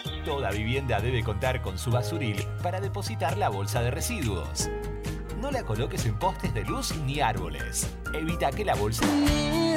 Toda vivienda debe contar con su basuril para depositar la bolsa de residuos. No la coloques en postes de luz ni árboles. Evita que la bolsa...